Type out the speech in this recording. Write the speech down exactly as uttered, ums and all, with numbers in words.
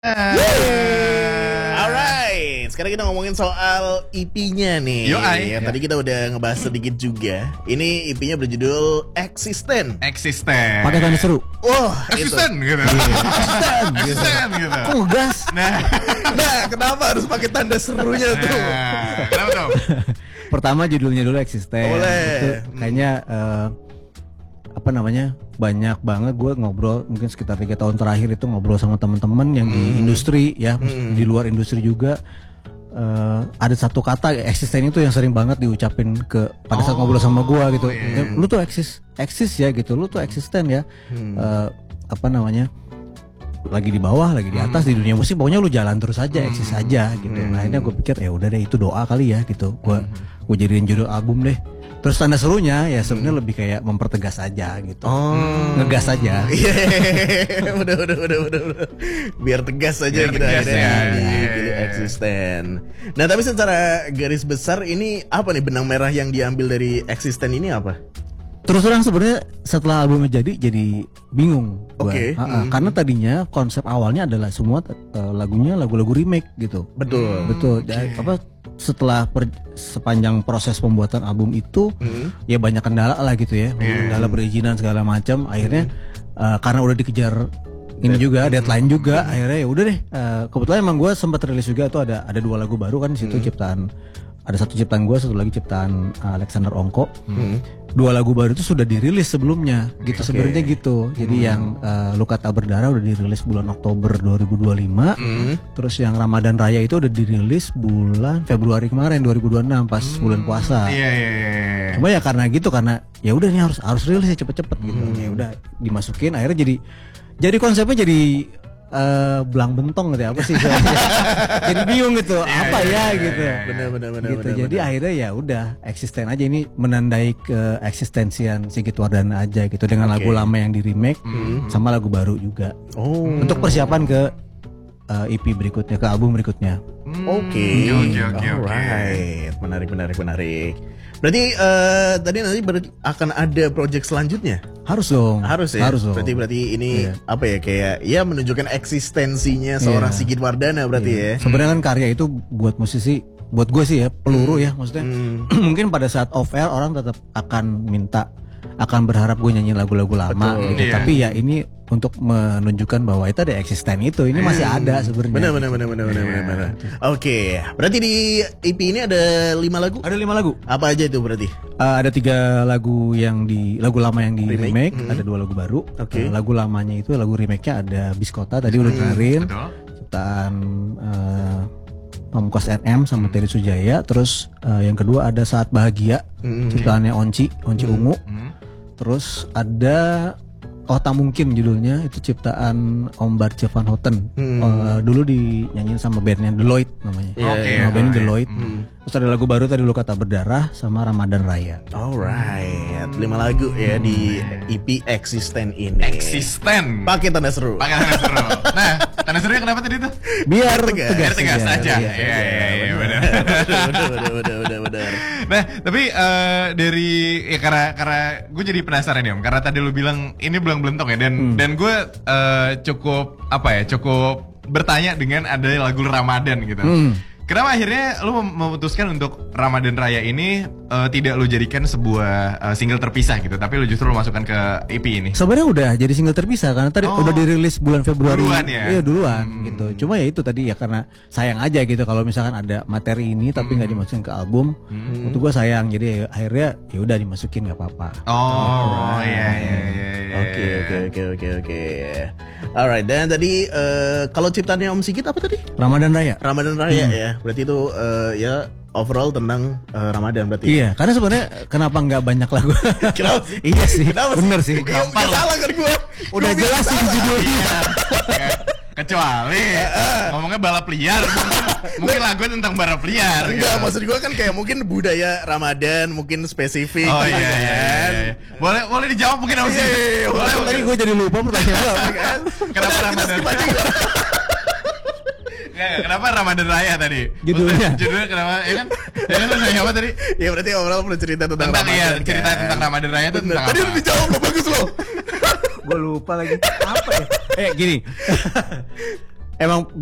Alright, sekarang kita ngomongin soal E P-nya nih. Yo, ay. Ya, tadi kita udah ngebahas sedikit juga. Ini E P-nya berjudul Eksisten. Eksisten. Pakai tanda seru. Wah, Eksisten gitu. Eksisten. Eksisten gitu. Kok ngegas? Nah, Nah, kenapa harus pakai tanda serunya tuh? nah, kenapa tuh? Pertama judulnya dulu Eksisten. Boleh. Itu kayaknya eh, apa namanya? Banyak banget gue ngobrol mungkin sekitar tiga tahun terakhir itu ngobrol sama teman-teman yang di industri ya, di luar industri juga. Uh, ada satu kata eksisten itu yang sering banget diucapin ke pada saat Oh, ngobrol sama gue gitu. iya. Lu tuh eksis, eksis ya gitu. Lu tuh eksisten ya. Uh, apa namanya? Lagi di bawah, lagi di atas di dunia musik, pokoknya lu jalan terus aja, eksis aja gitu. Nah, akhirnya gue pikir ya udah deh itu doa kali ya gitu. Gue gue jadiin judul album deh. Terus tanda serunya ya sebenarnya lebih kayak mempertegas aja gitu. Oh. Ngegas aja. Iya, udah, udah, udah, udah, udah. Biar tegas aja Biar kita tegas akhirnya ya. di Iya, Pilih iya. Eksisten. Nah, tapi secara garis besar ini apa nih benang merah yang diambil dari Eksisten ini apa? Terus terang sebenarnya setelah albumnya jadi jadi bingung gua. Oke. Ha-ha, Hmm. karena tadinya konsep awalnya adalah semua uh, lagunya lagu-lagu remake gitu. Betul. Betul. Dan apa setelah per, sepanjang proses pembuatan album itu Hmm. ya banyak kendala lah gitu ya. Iya. Kendala perizinan segala macam. Akhirnya uh, karena udah dikejar ini juga deadline juga akhirnya ya udah deh. Uh, kebetulan emang gue sempat rilis juga tuh ada ada dua lagu baru kan di situ ciptaan, ada satu ciptaan gue, satu lagi ciptaan uh, Alexander Ongko. Dua lagu baru itu sudah dirilis sebelumnya gitu. Sebenarnya gitu. Jadi yang uh, Luka Tak Berdarah udah dirilis bulan Oktober dua ribu dua puluh lima. Terus yang Ramadan Raya itu udah dirilis bulan Februari kemarin dua ribu dua puluh enam pas bulan puasa. Iya, iya, iya. Cuma ya karena gitu, karena ya udah nih harus harus rilis ya cepet-cepet gitu. Ya udah dimasukin, akhirnya jadi jadi konsepnya jadi eh, belang bentong gitu ya, apa sih? Jadi bingung gitu, apa ya gitu. Benar, benar, benar, Gitu. benar, Jadi benar. akhirnya ya udah eksisten aja, ini menandai ke eksistensian Sigit Wardana aja gitu dengan Oke. lagu lama yang di remake sama lagu baru juga. Oh. Untuk persiapan ke eh, E P berikutnya, ke album berikutnya. Oke, Oke, oke, oke. alright, menarik, menarik, menarik. Berarti eh, tadi nanti berarti akan ada project selanjutnya? Harus dong. Harus ya. Harus dong. Berarti berarti ini Iya. apa ya, kayak ya menunjukkan eksistensinya seorang Iya. Sigit Wardana berarti ya. Sebenarnya kan karya itu buat musisi, buat gue sih ya peluru ya, maksudnya mungkin pada saat off air orang tetap akan minta, akan berharap gue nyanyi lagu-lagu lama Betul. gitu. Iya. Tapi ya ini untuk menunjukkan bahwa itu ada eksisten itu, ini masih ada sebenarnya. Benar, benar, benar, benar, benar, benar, benar. Oke, berarti di E P ini ada lima lagu. Ada lima lagu. Apa aja itu berarti? Uh, ada tiga lagu yang di lagu lama yang di Remake. remake, ada dua lagu baru. Oke. Uh, lagu lamanya itu lagu remake-nya ada Biskota tadi udah dengerin. Betul. Ciptaan uh, Pamungkas N M sama Terry Sujaya. Terus uh, yang kedua ada Saat Bahagia, ciptaannya Onci, Onci Ungu. Terus ada Oh Tak Mungkin judulnya, itu ciptaan Om Barce Van Houten. Uh, dulu dinyanyiin sama bandnya Deloitte namanya. Iya, Oke, Nama bandnya oke. Deloitte. Terus ada lagu baru tadi Luka Tak Berdarah sama Ramadan Raya. Alright, lima lagu ya di E P Eksisten ini. Eksisten. Pakai tanda seru. Pakai tanda seru. Nah, tanda serunya kenapa tadi tuh? Biar tegas. tegas, Biar tegas aja. aja. Iya. Iya, iya, iya, benar. Benar, benar, benar, benar, benar. Nah, tapi eh, dari ya karena karena gue jadi penasaran ya Om, karena tadi lu bilang ini belang belentong ya, dan dan gue eh, cukup apa ya, cukup bertanya dengan ada lagu Ramadan gitu. Kenapa akhirnya lu mem- memutuskan untuk Ramadan Raya ini eh, tidak lu jadikan sebuah eh, single terpisah gitu, tapi lu justru lu masukkan ke E P ini? Sebenarnya udah jadi single terpisah karena tadi Oh. udah dirilis bulan Februari. Duluan ya? Iya duluan gitu. Cuma ya itu tadi ya karena sayang aja gitu kalau misalkan ada materi ini tapi nggak dimasukin ke album. Untuk gua sayang, jadi ya, akhirnya ya udah dimasukin nggak apa-apa. Oh, iya iya iya. iya. Oke, oke, oke, oke, oke. Alright, dan tadi eh, kalau ciptaannya Om Sigit apa tadi? Ramadan Raya. Ramadan Raya ya. Berarti itu eh, ya overall tentang eh, Ramadan berarti. Iya, karena sebenarnya kenapa nggak banyak lagu? Kenapa sih? Iya sih, Kenapa bener sih. Iya, nggak salah kan gua. Udah Gua bilang jelas sih salah. judulnya. Kecuali ngomongnya balap liar, mungkin lagu tentang balap liar. Enggak, gitu. maksud gua kan kayak mungkin budaya Ramadan, mungkin spesifik. Oh iya gitu iya, iya, kan. iya. Boleh boleh dijawab mungkin Om Iya, sih. iya, iya, Boleh. boleh. Tadi gue jadi lupa pertanyaan lo. Kan? Kenapa Udah, kita Ramadan? skip aja gua. Nggak, nggak, kenapa Ramadan Raya tadi? Judulnya. Maksudnya Judulnya kenapa? Ya kan? Ya kan lu nanya apa tadi? Ya berarti overall perlu cerita tentang, Tentang iya, Ramadan, cerita kan? tentang Ramadan Raya itu Bener. tentang Tadi apa? udah dijawab loh, bagus loh. Gue lupa lagi. Apa ya? Eh gini. emang